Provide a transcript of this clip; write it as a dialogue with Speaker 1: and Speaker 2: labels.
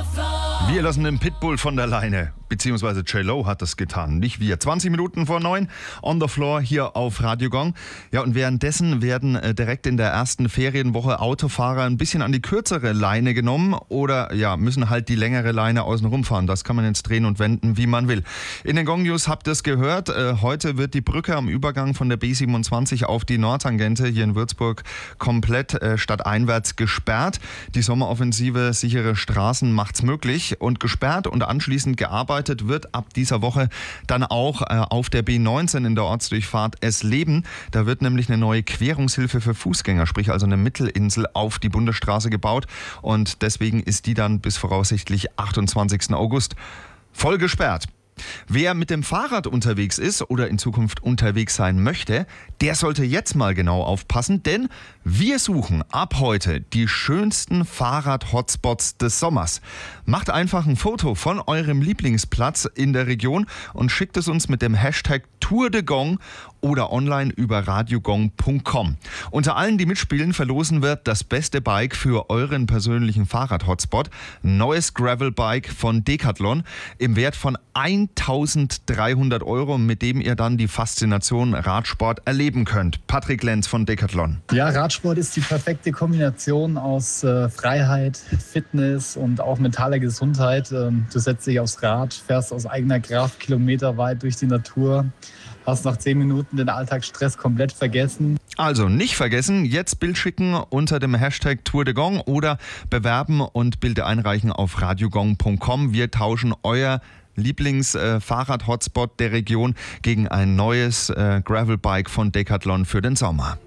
Speaker 1: Wir lassen den Pitbull von der Leine, beziehungsweise J-Lo hat das getan, nicht wir. 20 Minuten vor 9, on the floor hier auf Radio Gong. Ja, und währenddessen werden direkt in der ersten Ferienwoche Autofahrer ein bisschen an die kürzere Leine genommen oder ja, müssen halt die längere Leine außen rumfahren. Das kann man jetzt drehen und wenden, wie man will. In den Gong News habt ihr es gehört, heute wird die Brücke am Übergang von der B27 auf die Nordtangente hier in Würzburg komplett stadteinwärts gesperrt. Die Sommeroffensive sichere Straßen macht's möglich. Und gesperrt und anschließend gearbeitet wird ab dieser Woche dann auch auf der B19 in der Ortsdurchfahrt Essleben. Da wird nämlich eine neue Querungshilfe für Fußgänger, sprich also eine Mittelinsel auf die Bundesstraße gebaut. Und deswegen ist die dann bis voraussichtlich 28. August voll gesperrt. Wer mit dem Fahrrad unterwegs ist oder in Zukunft unterwegs sein möchte, der sollte jetzt mal genau aufpassen, denn wir suchen ab heute die schönsten Fahrrad-Hotspots des Sommers. Macht einfach ein Foto von eurem Lieblingsplatz in der Region und schickt es uns mit dem Hashtag Tour de Gong oder online über radiogong.com. Unter allen, die mitspielen, verlosen wir das beste Bike für euren persönlichen Fahrrad-Hotspot. Neues Gravel-Bike von Decathlon im Wert von 1.300 €, mit dem ihr dann die Faszination Radsport erleben könnt. Patrick Lenz von Decathlon.
Speaker 2: Ja, Radsport ist die perfekte Kombination aus Freiheit, Fitness und auch mentaler Gesundheit. Du setzt dich aufs Rad, fährst aus eigener Kraft kilometerweit durch die Natur, hast nach 10 Minuten den Alltagsstress komplett vergessen.
Speaker 1: Also nicht vergessen, jetzt Bild schicken unter dem Hashtag Tour de Gong oder bewerben und Bilder einreichen auf radiogong.com. Wir tauschen euer Lieblings-Fahrrad-Hotspot der Region gegen ein neues Gravelbike von Decathlon für den Sommer.